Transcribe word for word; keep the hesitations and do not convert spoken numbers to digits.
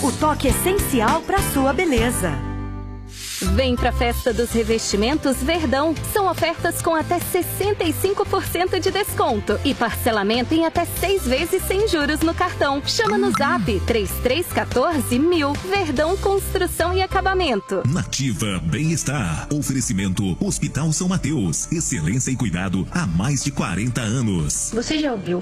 o toque essencial para sua beleza. Vem pra Festa dos Revestimentos Verdão. São ofertas com até sessenta e cinco por cento de desconto e parcelamento em até seis vezes sem juros no cartão. Chama no Zap três três um quatro mil. Verdão Construção e Acabamento. Nativa Bem-Estar. Oferecimento Hospital São Mateus. Excelência e cuidado há mais de quarenta anos. Você já ouviu